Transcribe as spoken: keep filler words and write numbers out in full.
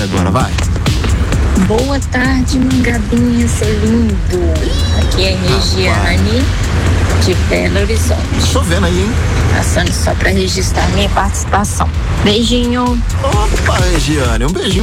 agora, vai. Boa tarde, Mangabinha, seu lindo. Aqui é Regiane, de Belo Horizonte. Tô vendo aí, hein? Passando só pra registrar minha participação. Beijinho. Opa, Regiane, um beijinho